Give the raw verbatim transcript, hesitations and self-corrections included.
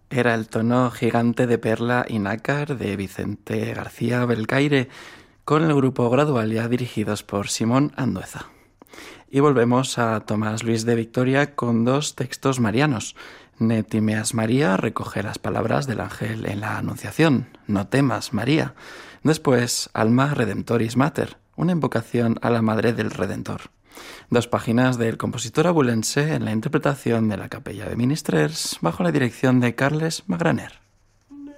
Era el tono gigante de perla y nácar de Vicente García Belcaire, con el grupo Gradualia dirigidos por Simón Andueza. Y volvemos a Tomás Luis de Victoria con dos textos marianos. Ne timeas María recoge las palabras del ángel en la Anunciación. No temas, María. Después, Alma Redemptoris Mater, una invocación a la Madre del Redentor. Dos páginas del compositor abulense en la interpretación de la Capella de Ministrers bajo la dirección de Carles Magraner.